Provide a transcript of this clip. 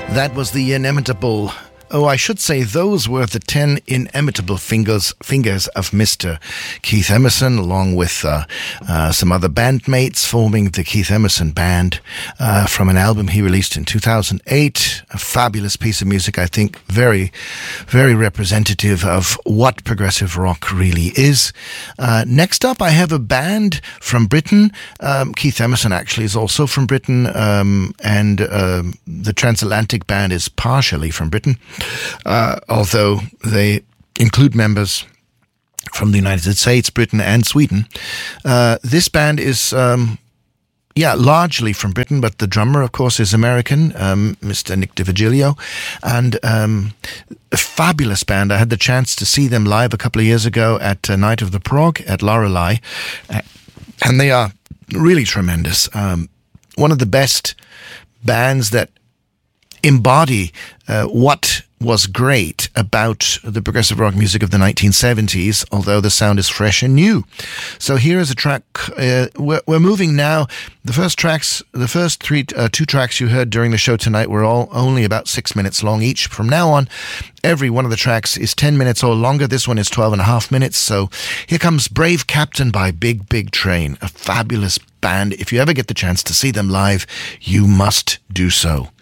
That was the inimitable... Oh, I should say those were the 10 inimitable fingers of Mr. Keith Emerson, along with some other bandmates forming the Keith Emerson Band from an album he released in 2008. A fabulous piece of music, I think, very, very representative of what progressive rock really is. Next up, I have a band from Britain. Keith Emerson actually is also from Britain, and the Transatlantic Band is partially from Britain. Although they include members from the United States, Britain, and Sweden. This band is, largely from Britain, but the drummer, of course, is American, Mr. Nick DiVigilio, and a fabulous band. I had the chance to see them live a couple of years ago at Night of the Prog at Lorelei, and they are really tremendous. One of the best bands that embody what was great about the progressive rock music of the 1970s, although the sound is fresh and new. So here is a track. We're moving now. The first two tracks you heard during the show tonight were all only about 6 minutes long each. From now on, every one of the tracks is 10 minutes or longer. This one is 12 and a half minutes. So here comes Brave Captain by Big Big Train, a fabulous band. If you ever get the chance to see them live, you must do so.